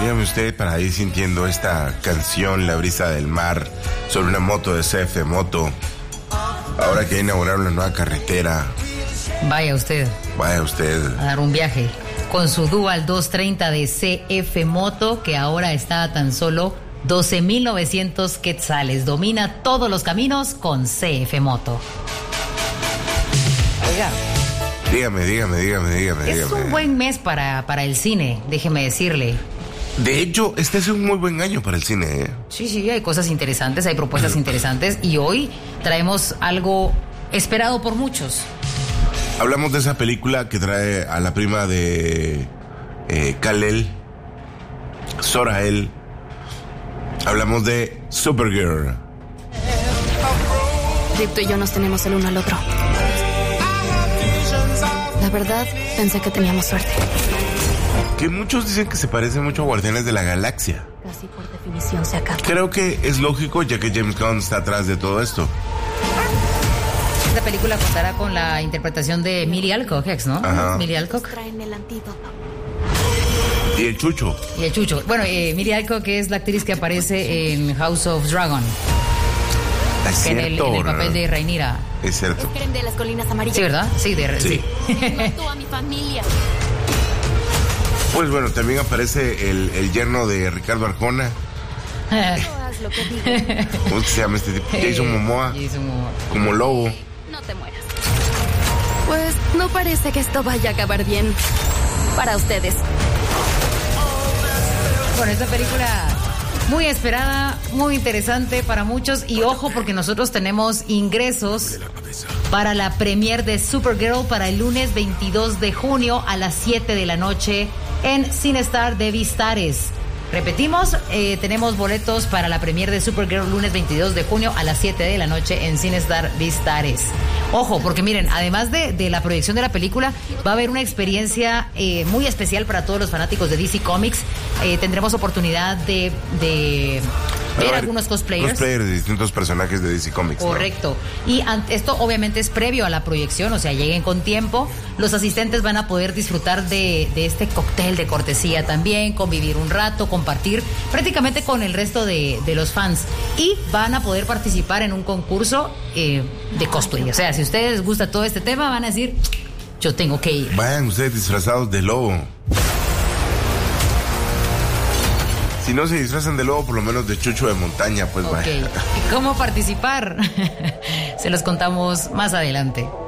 Dígame usted, para ir sintiendo esta canción, La brisa del mar, sobre una moto de CF Moto, ahora que inauguraron la nueva carretera. Vaya usted. A dar un viaje con su Dual 230 de CF Moto, que ahora está a tan solo 12,900 quetzales. Domina todos los caminos con CF Moto. Oiga. Dígame. Es un buen mes para el cine, déjeme decirle. De hecho, este es un muy buen año para el cine, ¿eh? Sí, hay cosas interesantes, hay propuestas interesantes, y hoy traemos algo esperado por muchos. Hablamos de esa película que trae a la prima de Kal-El, Zora-El. Hablamos de Supergirl. Crypto y yo nos tenemos el uno al otro. La verdad, pensé que teníamos suerte. Que muchos dicen que se parece mucho a Guardianes de la Galaxia. Casi por definición se acaba. Creo que es lógico, ya que James Gunn está atrás de todo esto. Esta película contará con la interpretación de Millie Alcock, ¿no? Ajá. Millie Alcock. Traen el antídoto. Y el Chucho. Bueno, Millie Alcock es la actriz que aparece en House of Dragon. Es cierto, en el papel de Rhaenyra. Es cierto. Esperen de las colinas amarillas. Sí, ¿verdad? Sí. Mató a mi familia. Pues bueno, también aparece el yerno de Ricardo Arjona. Haz lo que digo. ¿Cómo se llama este tipo? Jason Momoa. Como lobo. No te mueras. Pues no parece que esto vaya a acabar bien. Para ustedes. Bueno, esta película muy esperada, muy interesante para muchos, y ojo porque nosotros tenemos ingresos para la premiere de Supergirl para el lunes 22 de junio a las 7 de la noche en Cinestar de Vistares. Repetimos, tenemos boletos para la premiere de Supergirl lunes 22 de junio a las 7 de la noche en Cinestar Vistares. Ojo, porque miren, además de la proyección de la película, va a haber una experiencia muy especial para todos los fanáticos de DC Comics. Tendremos oportunidad de ver algunos cosplayers. Cosplayers de distintos personajes de DC Comics. Correcto. ¿No? Y esto obviamente es previo a la proyección, o sea, lleguen con tiempo. Los asistentes van a poder disfrutar de este cóctel de cortesía también, convivir un rato, compartir prácticamente con el resto de los fans. Y van a poder participar en un concurso de cosplay. O sea, si a ustedes les gusta todo este tema, van a decir, yo tengo que ir. Vayan ustedes disfrazados de lobo. Si no se disfrazan de lobo, por lo menos de chucho de montaña, pues vaya. ¿Y cómo participar? Se los contamos más adelante.